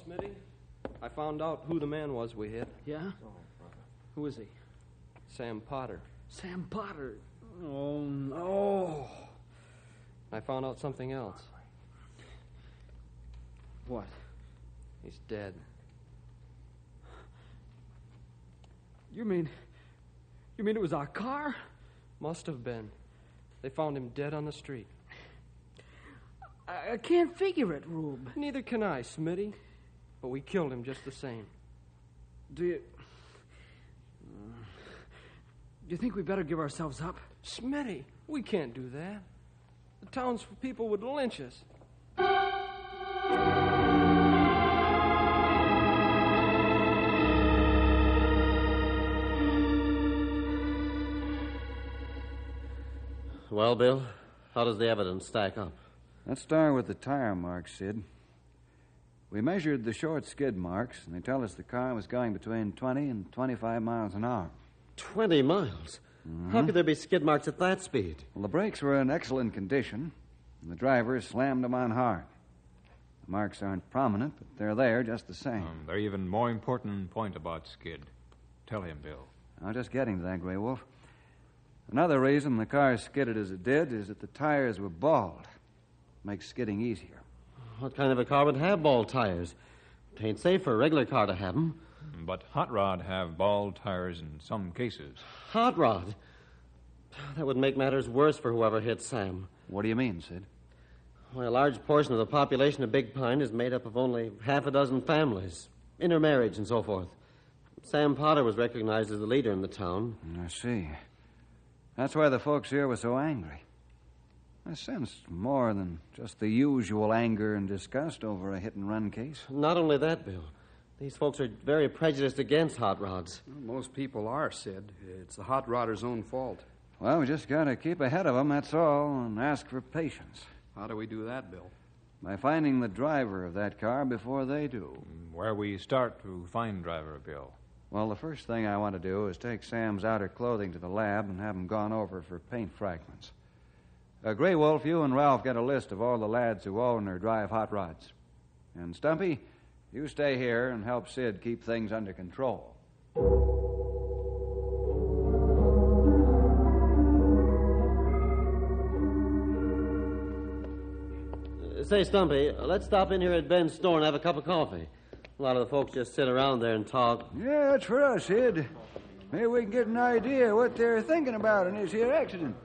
Smitty. I found out who the man was we hit. Yeah? Who is he? Sam Potter. Sam Potter. Oh, no. I found out something else. What? He's dead. You mean it was our car? Must have been. They found him dead on the street. I can't figure it, Rube. Neither can I, Smitty. But we killed him just the same. Do you think we better give ourselves up? Smitty, we can't do that. The townspeople would lynch us. Well, Bill, how does the evidence stack up? Let's start with the tire marks, Sid. We measured the short skid marks, and they tell us the car was going between 20 and 25 miles an hour. 20 miles? Mm-hmm. How could there be skid marks at that speed? Well, the brakes were in excellent condition, and the driver slammed them on hard. The marks aren't prominent, but they're there just the same. They're even more important point about skid. Tell him, Bill. I'm just getting to that, Grey Wolf. Another reason the car skidded as it did is that the tires were bald. Makes skidding easier. What kind of a car would have bald tires? It ain't safe for a regular car to have them. But Hot Rod have bald tires in some cases. Hot Rod? That would make matters worse for whoever hit Sam. What do you mean, Sid? Well, a large portion of the population of Big Pine is made up of only half a dozen families, intermarriage and so forth. Sam Potter was recognized as the leader in the town. I see. That's why the folks here were so angry. I sensed more than just the usual anger and disgust over a hit-and-run case. Not only that, Bill. These folks are very prejudiced against hot rods. Well, most people are, Sid. It's the hot rodder's own fault. Well, we just got to keep ahead of them, that's all, and ask for patience. How do we do that, Bill? By finding the driver of that car before they do. Where we start to find driver, Bill? Well, the first thing I want to do is take Sam's outer clothing to the lab and have them gone over for paint fragments. Grey Wolf, you and Ralph get a list of all the lads who own or drive hot rods. And Stumpy, you stay here and help Sid keep things under control. Say, Stumpy, let's stop in here at Ben's store and have a cup of coffee. A lot of the folks just sit around there and talk. Yeah, that's for us, Sid. Maybe we can get an idea what they're thinking about in this here accident.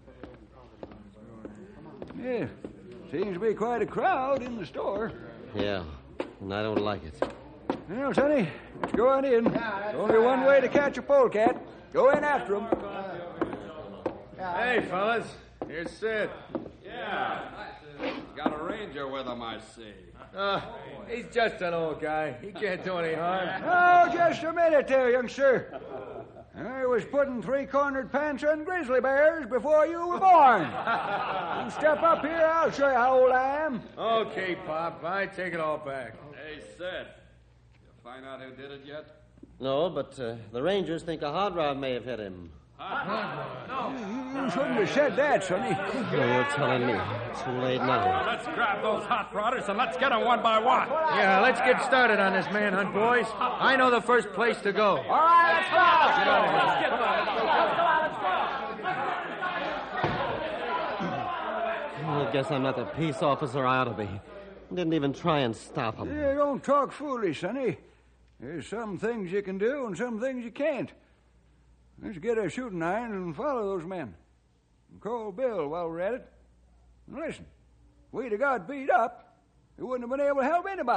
Yeah, seems to be quite a crowd in the store. Yeah, and I don't like it. Well, Sonny, let's go on in. There's only one way to catch a polecat. Go in after him. Hey, fellas, here's Sid. Yeah. He's got a ranger with him, I see. He's just an old guy. He can't do any harm. Oh, just a minute there, youngster. I was putting three-cornered pants on grizzly bears before you were born. You step up here, I'll show you how old I am. Okay, Pop, I take it all back. Hey, Sid, you find out who did it yet? No, but the Rangers think a hot rod may have hit him. You shouldn't have said that, Sonny. You're telling me. Too late now. Let's grab those hot rodders and let's get them one by one. Yeah, let's get started on this manhunt, boys. I know the first place to go. All right, let's go. I guess I'm not the peace officer I ought to be. Didn't even try and stop him. Yeah, don't talk foolish, Sonny. There's some things you can do and some things you can't. Let's get a shooting iron and follow those men. And call Bill while we're at it. And listen, if we'd have got beat up, we wouldn't have been able to help anybody.